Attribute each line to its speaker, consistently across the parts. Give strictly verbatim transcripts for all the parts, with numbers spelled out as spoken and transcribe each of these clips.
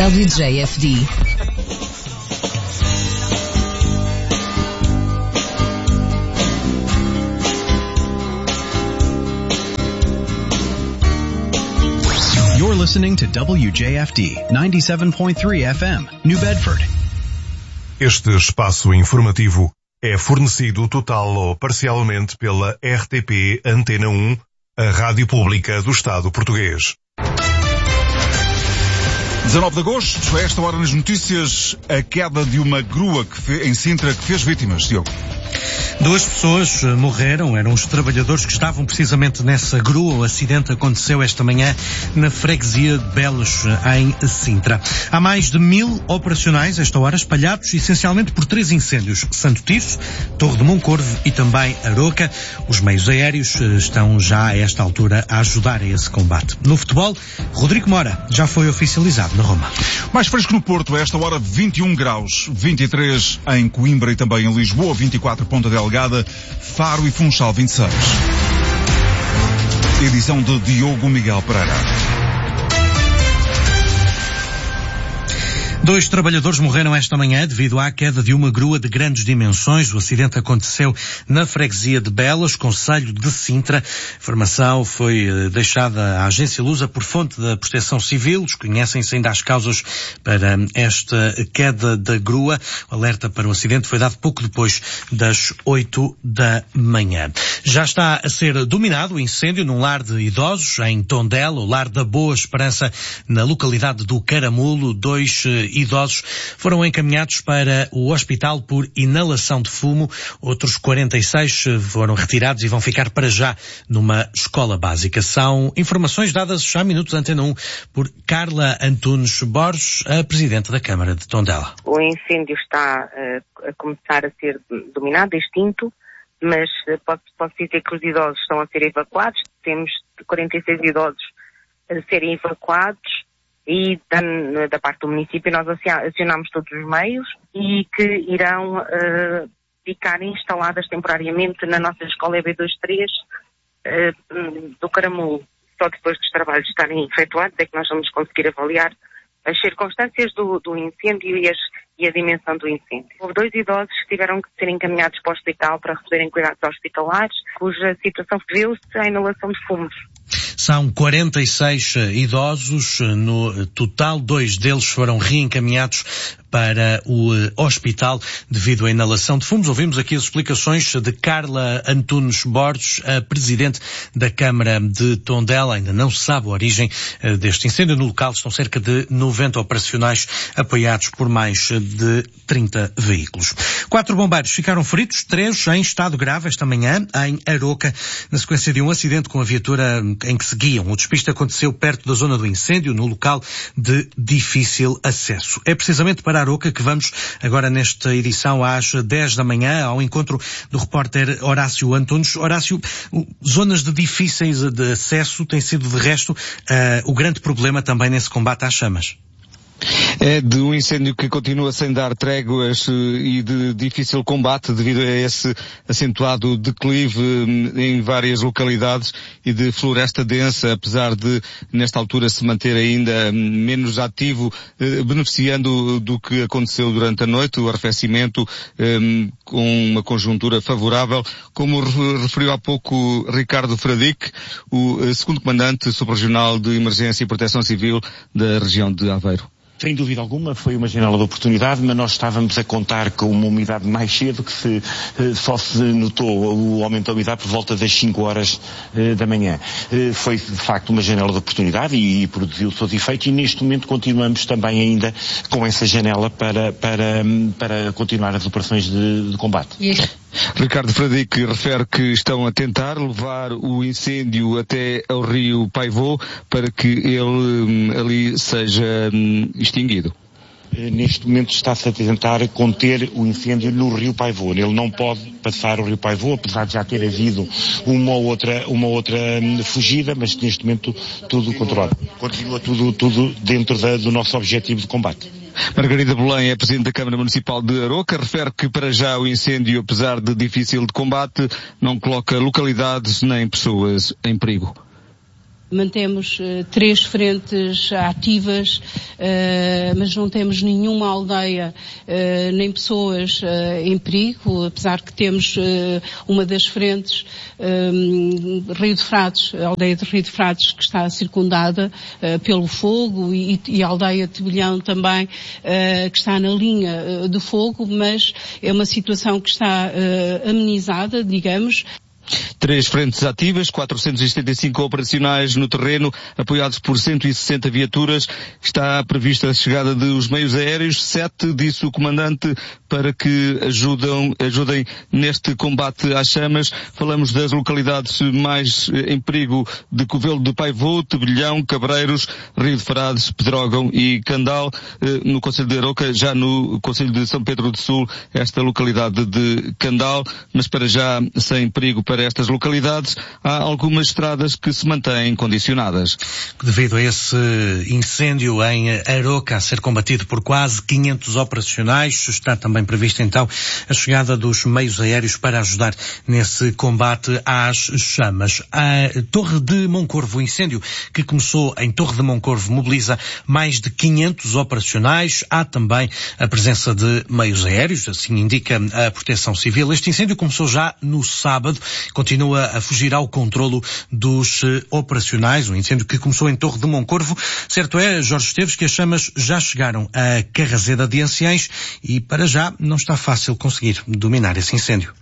Speaker 1: W J F D.
Speaker 2: You're listening to W J F D ninety-seven point three F M, New Bedford.
Speaker 3: Este espaço informativo é fornecido total ou parcialmente pela R T P Antena um, a Rádio Pública do Estado Português.
Speaker 4: dezanove de agosto, a esta hora nas notícias, a queda de uma grua que fe... em Sintra que fez vítimas, Diogo.
Speaker 5: Duas pessoas morreram, eram os trabalhadores que estavam precisamente nessa grua. O acidente aconteceu esta manhã na freguesia de Belos, em Sintra. Há mais de mil operacionais, esta hora, espalhados essencialmente por três incêndios: Santo Tirso, Torre de Moncorvo e também Aroca. Os meios aéreos estão já a esta altura a ajudar a esse combate. No futebol, Rodrigo Mora já foi oficializado na Roma.
Speaker 4: Mais fresco no Porto, a esta hora vinte e um graus, vinte e três em Coimbra e também em Lisboa, vinte e quatro Ponta Delgada, Faro e Funchal vinte e seis. Edição de Diogo Miguel Pereira.
Speaker 5: Dois trabalhadores morreram esta manhã devido à queda de uma grua de grandes dimensões. O acidente aconteceu na freguesia de Belas, concelho de Sintra. A informação foi deixada à agência Lusa por fonte da Proteção Civil. Desconhecem-se ainda as causas para esta queda da grua. O alerta para o acidente foi dado pouco depois das oito da manhã. Já está a ser dominado o incêndio num lar de idosos em Tondela, o lar da Boa Esperança, na localidade do Caramulo. Dois idosos foram encaminhados para o hospital por inalação de fumo. Outros quarenta e seis foram retirados e vão ficar para já numa escola básica. São informações dadas há minutos à Antena um por Carla Antunes Borges, a Presidente da Câmara de Tondela.
Speaker 6: O incêndio está uh, a começar a ser dominado, extinto, mas uh, posso, posso dizer que os idosos estão a ser evacuados. Temos quarenta e seis idosos a serem evacuados. E da, da parte do município nós acionamos todos os meios e que irão uh, ficar instaladas temporariamente na nossa escola E B vinte e três uh, do Caramulo. Só depois dos trabalhos estarem efetuados é que nós vamos conseguir avaliar as circunstâncias do, do incêndio e, as, e a dimensão do incêndio. Houve dois idosos que tiveram que ser encaminhados para o hospital para receberem cuidados hospitalares, cuja situação viu-se à inalação de fumos.
Speaker 5: São quarenta e seis idosos, no total dois deles foram reencaminhados para o hospital devido à inalação de fumos. Ouvimos aqui as explicações de Carla Antunes Borges, a Presidente da Câmara de Tondela. Ainda não se sabe a origem deste incêndio. No local estão cerca de noventa operacionais apoiados por mais de trinta veículos. Quatro bombeiros ficaram feridos, três em estado grave esta manhã em Aroca, na sequência de um acidente com a viatura em que seguiam. O despiste aconteceu perto da zona do incêndio, no local de difícil acesso. É precisamente para Aroca que vamos agora nesta edição às dez da manhã ao encontro do repórter Horácio Antunes. Horácio, zonas de difíceis de acesso tem sido de resto uh, o grande problema também nesse combate às chamas.
Speaker 7: É de um incêndio que continua sem dar tréguas e de difícil combate devido a esse acentuado declive em várias localidades e de floresta densa, apesar de nesta altura se manter ainda menos ativo, beneficiando do que aconteceu durante a noite, o arrefecimento com uma conjuntura favorável, como referiu há pouco Ricardo Fradique, o segundo comandante subregional de Emergência e Proteção Civil da região de Aveiro.
Speaker 8: Sem dúvida alguma, foi uma janela de oportunidade, mas nós estávamos a contar com uma umidade mais cedo, que se, só se notou o aumento da umidade por volta das cinco horas da manhã. Foi, de facto, uma janela de oportunidade e, e produziu os seus efeitos, e neste momento continuamos também ainda com essa janela para, para, para continuar as operações de, de combate.
Speaker 7: Ricardo Fradique refere que estão a tentar levar o incêndio até ao rio Paivô para que ele ali seja extinguido.
Speaker 8: Neste momento está-se a tentar conter o incêndio no rio Paivô. Ele não pode passar o rio Paivô, apesar de já ter havido uma ou outra, uma outra fugida, mas neste momento tudo controlado. Continua tudo, tudo dentro da, do nosso objetivo de combate.
Speaker 7: Margarida Belém é Presidente da Câmara Municipal de Aroca, refere que para já o incêndio, apesar de difícil de combate, não coloca localidades nem pessoas em perigo.
Speaker 1: Mantemos uh, três frentes ativas, uh, mas não temos nenhuma aldeia, uh, nem pessoas uh, em perigo, apesar que temos uh, uma das frentes, um, Rio de Frades, a aldeia de Rio de Frades, que está circundada uh, pelo fogo, e, e a aldeia de Tebelhão também, uh, que está na linha uh, do fogo, mas é uma situação que está uh, amenizada, digamos.
Speaker 7: Três frentes ativas, quatrocentos e setenta e cinco operacionais no terreno, apoiados por cento e sessenta viaturas. Está prevista a chegada dos meios aéreos, sete, disse o comandante, para que ajudam, ajudem neste combate às chamas. Falamos das localidades mais em perigo de Covelo de Paivô, Tebelhão, Cabreiros, Rio de Frades, Pedrógão e Candal, no concelho de Aroca, já no concelho de São Pedro do Sul, esta localidade de Candal, mas para já sem perigo para estas localidades. Há algumas estradas que se mantêm condicionadas.
Speaker 5: Devido a esse incêndio em Aroca a ser combatido por quase quinhentos operacionais, está também prevista então a chegada dos meios aéreos para ajudar nesse combate às chamas. A Torre de Moncorvo, o incêndio que começou em Torre de Moncorvo, mobiliza mais de quinhentos operacionais. Há também a presença de meios aéreos, assim indica a Proteção Civil. Este incêndio começou já no sábado, continua a fugir ao controlo dos uh, operacionais, um incêndio que começou em Torre de Moncorvo. Certo é, Jorge Esteves, que as chamas já chegaram a Carrazeda de Anciães e para já não está fácil conseguir dominar esse incêndio.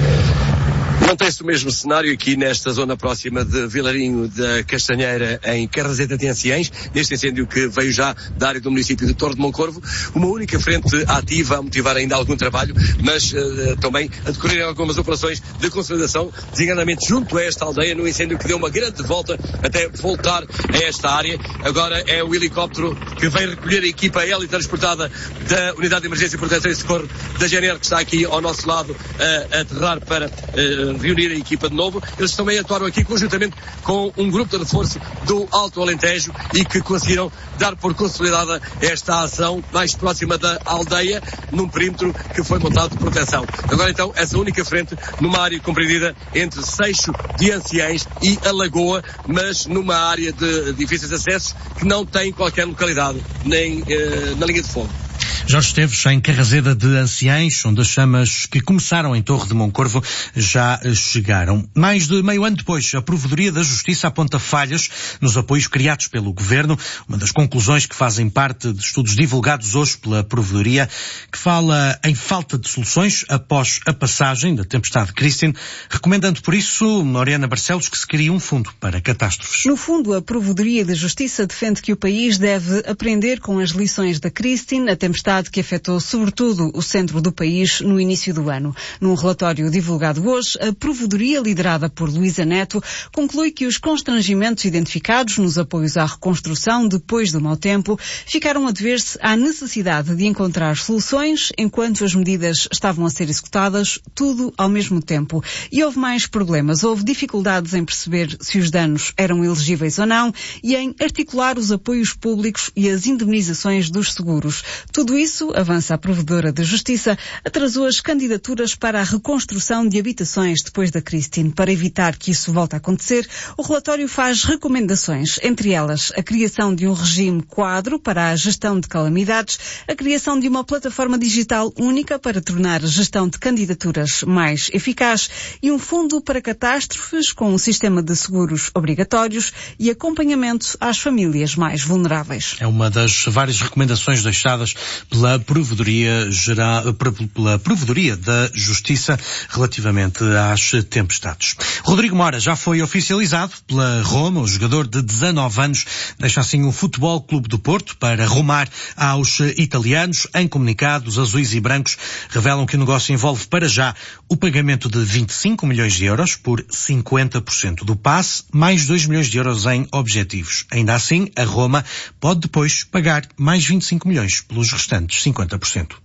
Speaker 9: Mantém-se o mesmo cenário aqui nesta zona próxima de Vilarinho da Castanheira, em Carrazeda de Anciães, neste incêndio que veio já da área do município de Torre de Moncorvo. Uma única frente ativa a motivar ainda algum trabalho, mas uh, também a decorrer algumas operações de consolidação, designadamente junto a esta aldeia, no incêndio que deu uma grande volta até voltar a esta área. Agora é o helicóptero que vem recolher a equipa helitransportada da Unidade de Emergência e Proteção e Socorro da G N R, que está aqui ao nosso lado uh, a aterrar para uh, reunir a equipa de novo. Eles também atuaram aqui conjuntamente com um grupo de reforço do Alto Alentejo e que conseguiram dar por consolidada esta ação mais próxima da aldeia, num perímetro que foi montado de proteção. Agora então, essa única frente numa área compreendida entre Seixo de Anciães e a Lagoa, mas numa área de difíceis acessos que não tem qualquer localidade, nem eh, na linha de fogo.
Speaker 5: Jorge Esteves, em Carrazeda de Anciães, onde as chamas que começaram em Torre de Moncorvo já chegaram. Mais de meio ano depois, a Provedoria da Justiça aponta falhas nos apoios criados pelo Governo. Uma das conclusões que fazem parte de estudos divulgados hoje pela Provedoria, que fala em falta de soluções após a passagem da tempestade Christine, recomendando por isso, Oriana Barcelos, que se crie um fundo para catástrofes.
Speaker 10: No fundo, a Provedoria da Justiça defende que o país deve aprender com as lições da Christine, a tempestade que afetou sobretudo o centro do país no início do ano. Num relatório divulgado hoje, a Provedoria, liderada por Luísa Neto, conclui que os constrangimentos identificados nos apoios à reconstrução depois do mau tempo ficaram a dever-se à necessidade de encontrar soluções enquanto as medidas estavam a ser executadas, tudo ao mesmo tempo. E houve mais problemas. Houve dificuldades em perceber se os danos eram elegíveis ou não e em articular os apoios públicos e as indemnizações dos seguros. Tudo isso, avança a Provedora da Justiça, atrasou as candidaturas para a reconstrução de habitações depois da Christine. Para evitar que isso volte a acontecer, o relatório faz recomendações, entre elas a criação de um regime quadro para a gestão de calamidades, a criação de uma plataforma digital única para tornar a gestão de candidaturas mais eficaz e um fundo para catástrofes com um sistema de seguros obrigatórios e acompanhamento às famílias mais vulneráveis.
Speaker 5: É uma das várias recomendações deixadas pela Provedoria Geral, pela Provedoria da Justiça relativamente às tempestades. Rodrigo Mora já foi oficializado pela Roma, o jogador de dezanove anos, deixa assim o Futebol Clube do Porto para rumar aos italianos. Em comunicado, os azuis e brancos revelam que o negócio envolve para já o pagamento de vinte e cinco milhões de euros por cinquenta por cento do passe, mais dois milhões de euros em objetivos. Ainda assim, a Roma pode depois pagar mais vinte e cinco milhões pelos restantes cinquenta por cento.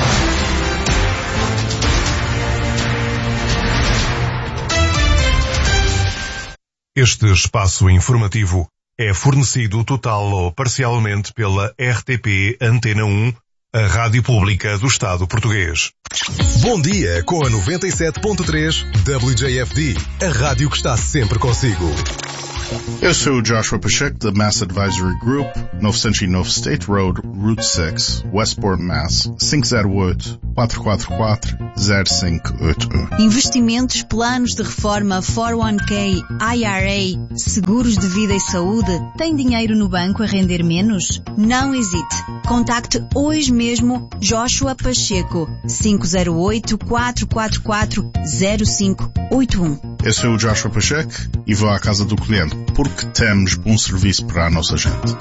Speaker 3: Este espaço informativo é fornecido total ou parcialmente pela R T P Antena um, a Rádio Pública do Estado Português.
Speaker 11: Bom dia com a noventa e sete ponto três W J F D, a rádio que está sempre consigo.
Speaker 12: Eu sou o Joshua Pacheco, da Mass Advisory Group, novecentos e nove State Road, Route seis, Westport, Mass. cinco zero oito, quatro quatro quatro, zero cinco oito um.
Speaker 13: Investimentos, planos de reforma, quatro um K, I R A, seguros de vida e saúde. Tem dinheiro no banco a render menos? Não hesite. Contacte hoje mesmo Joshua Pacheco, cinco zero oito, quatro quatro quatro, zero cinco oito um.
Speaker 12: Eu sou o Joshua Pacheco e vou à casa do cliente, porque temos bom serviço para a nossa gente.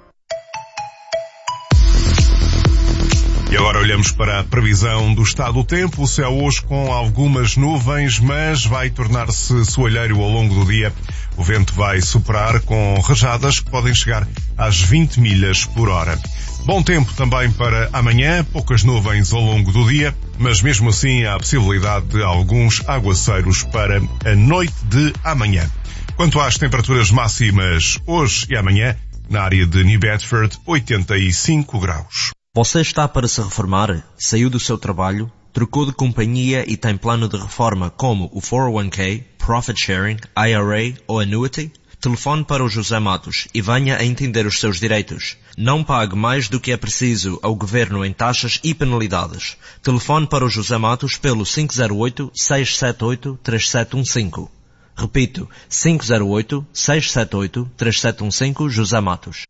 Speaker 3: E agora olhamos para a previsão do estado do tempo. O céu hoje com algumas nuvens, mas vai tornar-se soalheiro ao longo do dia. O vento vai soprar com rajadas que podem chegar às vinte milhas por hora. Bom tempo também para amanhã, poucas nuvens ao longo do dia, mas mesmo assim há a possibilidade de alguns aguaceiros para a noite de amanhã. Quanto às temperaturas máximas hoje e amanhã, na área de New Bedford, oitenta e cinco graus.
Speaker 14: Você está para se reformar? Saiu do seu trabalho? Trocou de companhia e tem plano de reforma como o quatro um K, Profit Sharing, I R A ou Annuity? Telefone para o José Matos e venha a entender os seus direitos. Não pague mais do que é preciso ao Governo em taxas e penalidades. Telefone para o José Matos pelo cinco zero oito, seis sete oito, três sete um cinco. Repito, cinco zero oito, seis sete oito, três sete um cinco, José Matos.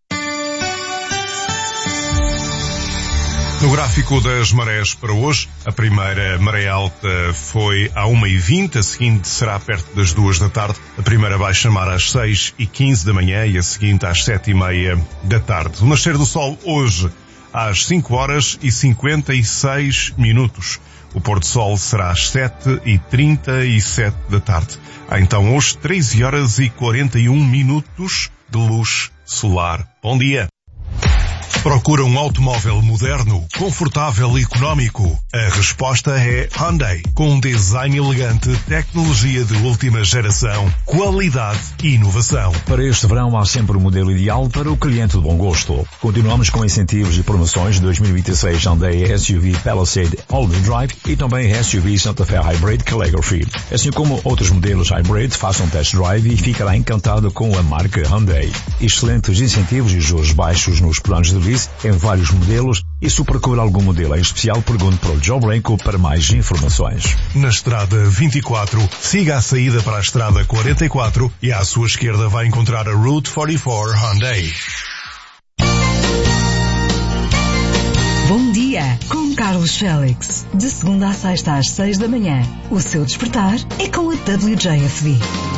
Speaker 3: No gráfico das marés para hoje, a primeira maré alta foi à uma e vinte, a seguinte será perto das duas da tarde, a primeira vai chamar às seis e quinze da manhã e a seguinte às sete e meia da tarde. O nascer do sol hoje às cinco horas e cinquenta e seis minutos. O pôr do sol será às sete e trinta e sete da tarde. Há então hoje treze horas e quarenta e um minutos de luz solar. Bom dia! Procura um automóvel moderno, confortável e económico? A resposta é Hyundai. Com um design elegante, tecnologia de última geração, qualidade e inovação.
Speaker 15: Para este verão há sempre o modelo ideal para o cliente de bom gosto. Continuamos com incentivos e promoções de dois mil e vinte e seis Hyundai S U V Palisade All-Wheel Drive e também S U V Santa Fe Hybrid Calligraphy. Assim como outros modelos Hybrid, faça um test drive e ficará encantado com a marca Hyundai. Excelentes incentivos e juros baixos nos planos de lease em vários modelos, e se procura algum modelo em especial, pergunte para o Joe Branco para mais informações.
Speaker 3: Na estrada vinte e quatro, siga a saída para a estrada quarenta e quatro e à sua esquerda vai encontrar a Route quarenta e quatro Hyundai.
Speaker 16: Bom dia, com Carlos Félix. De segunda a sexta às seis da manhã. O seu despertar é com a W J F D.